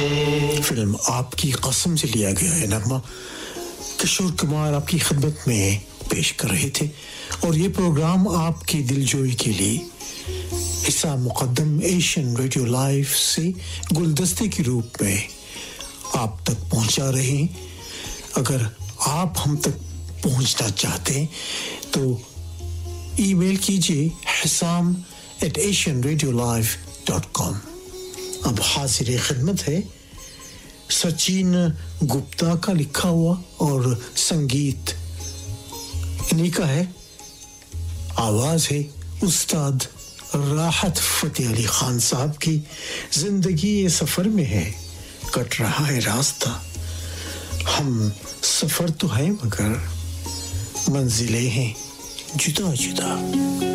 Film आपकी कसम से लिया गया है नगमा किशोर कुमार आपकी खिदमत में पेश कर रहे थे और ये प्रोग्राम आपकी दिलजोई के लिए हिस्सा मुकद्दम एशियन रेडियो लाइव से गुलदस्ते के रूप में आप तक पहुंचा रहे हैं। अगर आप हम तक पहुंचना चाहते हैं तो ईमेल कीजिए hisam@asianradiolive.com। अब हाजिर खिदमत है सचिन गुप्ता का लिखा हुआ और संगीत इन्हीं का है, आवाज है उस्ताद राहत फतेह अली खान साहब की। जिंदगी ये सफर में है, कट रहा है रास्ता, हम सफर तो है मगर मंजिलें हैं जुदा जुदा।